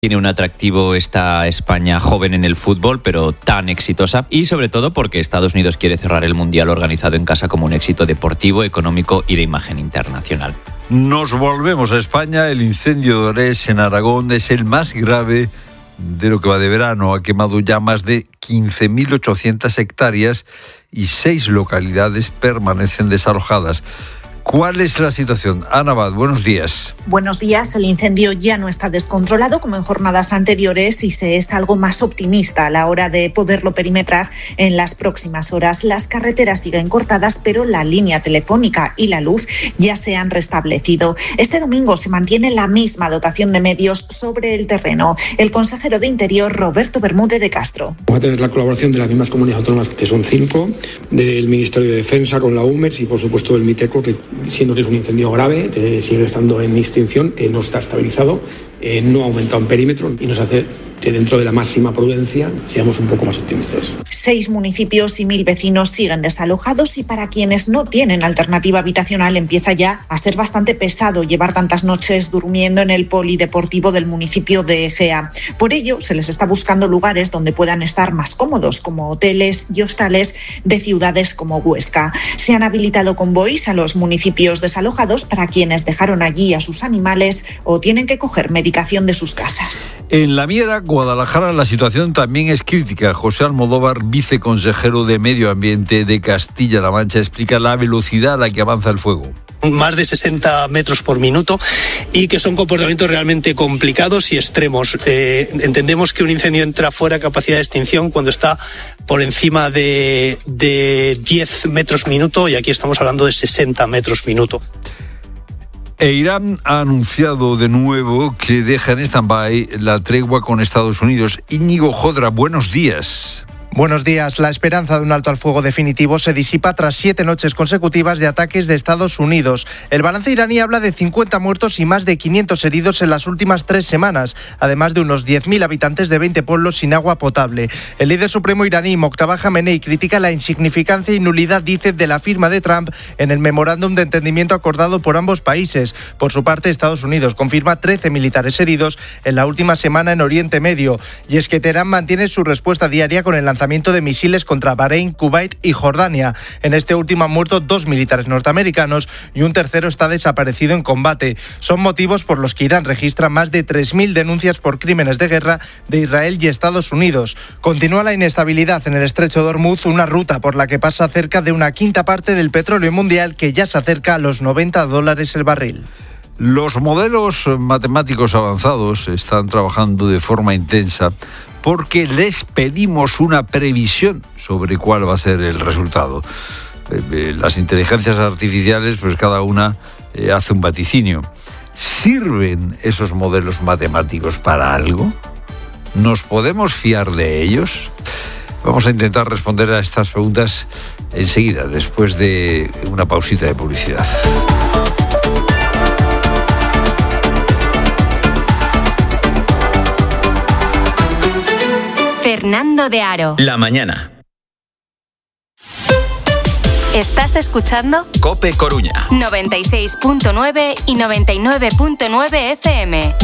Tiene un atractivo esta España joven en el fútbol, pero tan exitosa, y sobre todo porque Estados Unidos quiere cerrar el Mundial organizado en casa como un éxito deportivo, económico y de imagen internacional. Nos volvemos a España. El incendio de Orés en Aragón es el más grave de lo que va de verano. Ha quemado ya más de 15.800 hectáreas y 6 localidades permanecen desalojadas. ¿Cuál es la situación? Ana Abad, buenos días. Buenos días. El incendio ya no está descontrolado como en jornadas anteriores y se es algo más optimista a la hora de poderlo perimetrar en las próximas horas. Las carreteras siguen cortadas, pero la línea telefónica y la luz ya se han restablecido. Este domingo se mantiene la misma dotación de medios sobre el terreno. El consejero de Interior, Roberto Bermúdez de Castro. Vamos a tener la colaboración de las mismas comunidades autónomas, que son 5, del Ministerio de Defensa con la UMERS y, por supuesto, del MITECO, que siendo que es un incendio grave, sigue estando en extinción, que no está estabilizado, no ha aumentado en perímetro y nos hace que dentro de la máxima prudencia seamos un poco más optimistas. 6 municipios y 1.000 vecinos siguen desalojados y para quienes no tienen alternativa habitacional empieza ya a ser bastante pesado llevar tantas noches durmiendo en el polideportivo del municipio de Egea. Por ello, se les está buscando lugares donde puedan estar más cómodos, como hoteles y hostales de ciudades como Huesca. Se han habilitado convoys a los municipios desalojados para quienes dejaron allí a sus animales o tienen que coger medicación de sus casas. En La Miera, Guadalajara, la situación también es crítica. José Almodóvar, viceconsejero de Medio Ambiente de Castilla-La Mancha, explica la velocidad a la que avanza el fuego. Más de 60 metros por minuto y que son comportamientos realmente complicados y extremos. Entendemos que un incendio entra fuera de capacidad de extinción cuando está por encima de 10 metros minuto y aquí estamos hablando de 60 metros minuto. Irán ha anunciado de nuevo que deja en stand-by la tregua con Estados Unidos. Íñigo Jodra, buenos días. Buenos días. La esperanza de un alto al fuego definitivo se disipa tras 7 noches consecutivas de ataques de Estados Unidos. El balance iraní habla de 50 muertos y más de 500 heridos en las últimas 3 semanas, además de unos 10.000 habitantes de 20 pueblos sin agua potable. El líder supremo iraní, Mojtaba Jamenei, critica la insignificancia y nulidad, dice, de la firma de Trump en el memorándum de entendimiento acordado por ambos países. Por su parte, Estados Unidos confirma 13 militares heridos en la última semana en Oriente Medio. Y es que Teherán mantiene su respuesta diaria con el lanzamiento de misiles contra Bahrein, Kuwait y Jordania. En este último han muerto 2 militares norteamericanos y un tercero está desaparecido en combate. Son motivos por los que Irán registra más de 3.000 denuncias por crímenes de guerra de Israel y Estados Unidos. Continúa la inestabilidad en el estrecho de Hormuz, una ruta por la que pasa cerca de una quinta parte del petróleo mundial, que ya se acerca a los $90 el barril. Los modelos matemáticos avanzados están trabajando de forma intensa porque les pedimos una previsión sobre cuál va a ser el resultado. Las inteligencias artificiales, pues cada una hace un vaticinio. ¿Sirven esos modelos matemáticos para algo? ¿Nos podemos fiar de ellos? Vamos a intentar responder a estas preguntas enseguida, después de una pausita de publicidad. Fernando de Aro. La mañana. ¿Estás escuchando? COPE Coruña. 96.9 y 99.9 FM.